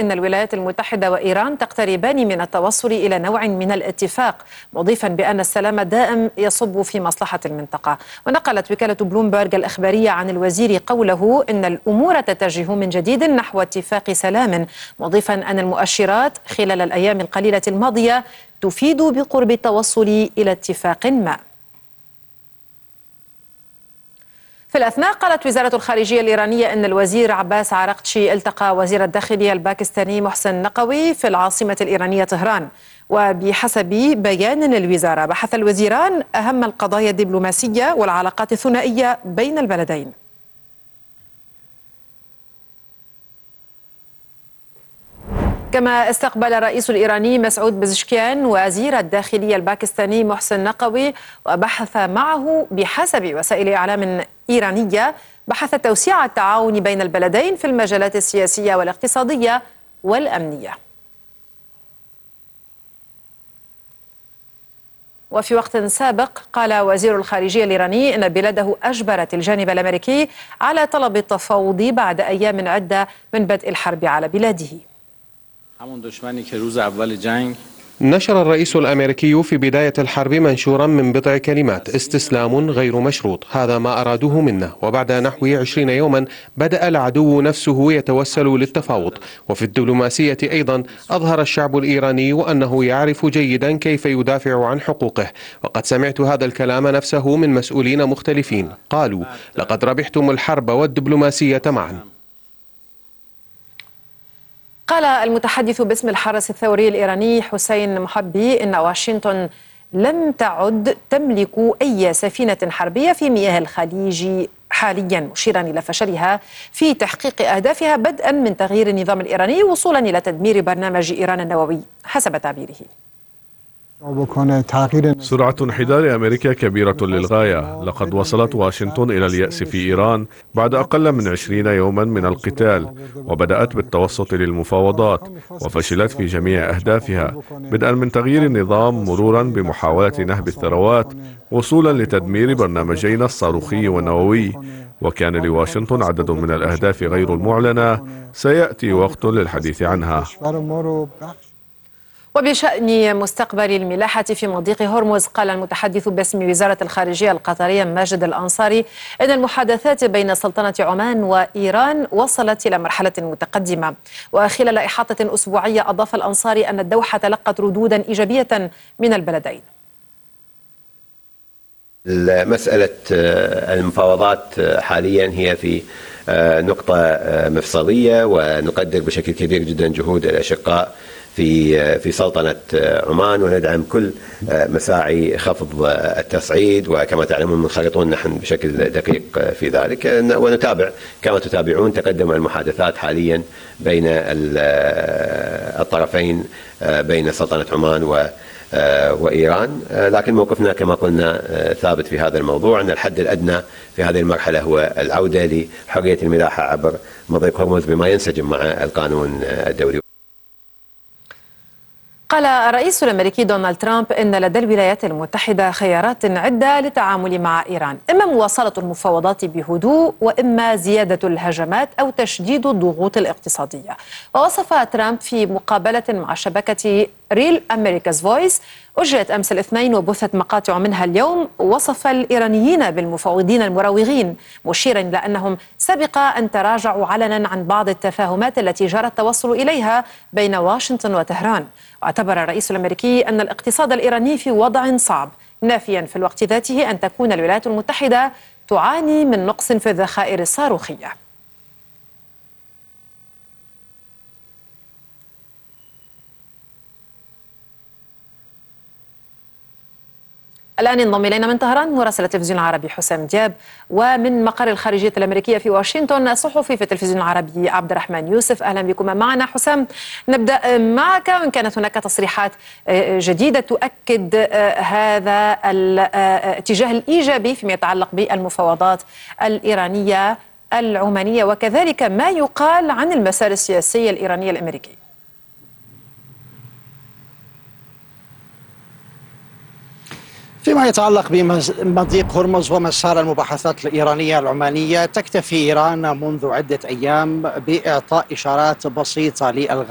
إن الولايات المتحدة وإيران تقتربان من التوصل إلى نوع من الاتفاق، مضيفا بأن السلام الدائم يصب في مصلحة المنطقة. ونقلت وكالة بلومبرغ الإخبارية عن الوزير قوله إن الأمور تتجه من جديد نحو اتفاق سلام، مضيفا أن المؤشرات خلال الأيام القليلة الماضية تفيد بقرب التوصل إلى اتفاق ما. في الأثناء قالت وزارة الخارجية الإيرانية أن الوزير عباس عراقتشي التقى وزير الداخلية الباكستاني محسن نقوي في العاصمة الإيرانية طهران. وبحسب بيان للوزارة بحث الوزيران أهم القضايا الدبلوماسية والعلاقات الثنائية بين البلدين. كما استقبل الرئيس الإيراني مسعود بزشكيان وزير الداخلية الباكستاني محسن نقوي، وبحث معه بحسب وسائل إعلام إيرانية بحث توسيع التعاون بين البلدين في المجالات السياسية والاقتصادية والأمنية. وفي وقت سابق قال وزير الخارجية الإيراني أن بلاده أجبرت الجانب الأمريكي على طلب التفاوض بعد أيام عدة من بدء الحرب على بلاده. نشر الرئيس الأمريكي في بداية الحرب منشورا من بضع كلمات: استسلام غير مشروط، هذا ما أرادوه منا. وبعد نحو 20 يوما بدأ العدو نفسه يتوسل للتفاوض. وفي الدبلوماسية أيضا أظهر الشعب الإيراني أنه يعرف جيدا كيف يدافع عن حقوقه. وقد سمعت هذا الكلام نفسه من مسؤولين مختلفين قالوا: لقد ربحتم الحرب والدبلوماسية معا. قال المتحدث باسم الحرس الثوري الإيراني حسين محبي إن واشنطن لم تعد تملك أي سفينة حربية في مياه الخليج حاليا، مشيرا إلى فشلها في تحقيق أهدافها بدءا من تغيير النظام الإيراني وصولا إلى تدمير برنامج إيران النووي حسب تعبيره. سرعة انحدار أمريكا كبيرة للغاية. لقد وصلت واشنطن إلى اليأس في إيران بعد أقل من 20 يوما من القتال، وبدأت بالتوسط للمفاوضات وفشلت في جميع أهدافها، بدءا من تغيير النظام مرورا بمحاولة نهب الثروات وصولا لتدمير برنامجين الصاروخي والنووي. وكان لواشنطن عدد من الأهداف غير المعلنة سيأتي وقت للحديث عنها. وبشأن مستقبل الملاحة في مضيق هرمز قال المتحدث باسم وزارة الخارجية القطرية ماجد الأنصاري إن المحادثات بين سلطنة عمان وإيران وصلت إلى مرحلة متقدمة. وخلال إحاطة أسبوعية أضاف الأنصاري أن الدوحة تلقت ردودا إيجابية من البلدين. مسألة المفاوضات حاليا هي في نقطة مفصلية، ونقدر بشكل كبير جدا جهود الأشقاء في سلطنة عمان، وندعم كل مساعي خفض التصعيد. وكما تعلمون منخرطون نحن بشكل دقيق في ذلك، ونتابع كما تتابعون تقدم المحادثات حاليا بين الطرفين، بين سلطنة عمان وإيران. لكن موقفنا كما قلنا ثابت في هذا الموضوع، أن الحد الأدنى في هذه المرحلة هو العودة لحرية الملاحة عبر مضيق هرمز بما ينسجم مع القانون الدولي. قال الرئيس الأمريكي دونالد ترامب إن لدى الولايات المتحدة خيارات عدة للتعامل مع إيران، إما مواصلة المفاوضات بهدوء، وإما زيادة الهجمات أو تشديد الضغوط الاقتصادية. ووصف ترامب في مقابلة مع شبكة ريل أمريكا's فويس أجريت أمس الاثنين وبثت مقاطع منها اليوم، وصف الإيرانيين بالمفاوضين المراوغين، مشيرا إلى أنهم سبق أن تراجعوا علنا عن بعض التفاهمات التي جرى التوصل إليها بين واشنطن وطهران. واعتبر الرئيس الأمريكي أن الاقتصاد الإيراني في وضع صعب، نافيا في الوقت ذاته أن تكون الولايات المتحدة تعاني من نقص في الذخائر الصاروخية. الآن ينضم إلينا من طهران مراسل التلفزيون العربي حسام دياب، ومن مقر الخارجية الأمريكية في واشنطن الصحفي في التلفزيون العربي عبد الرحمن يوسف. أهلا بكم معنا. حسام، نبدأ معك، وإن كانت هناك تصريحات جديدة تؤكد هذا الاتجاه الإيجابي فيما يتعلق بالمفاوضات الإيرانية العمانية، وكذلك ما يقال عن المسار السياسي الإيراني الأمريكي. فيما يتعلق بمضيق هرمز ومسار المباحثات الإيرانية العمانية، تكتفي إيران منذ عدة أيام بإعطاء إشارات بسيطة للغاية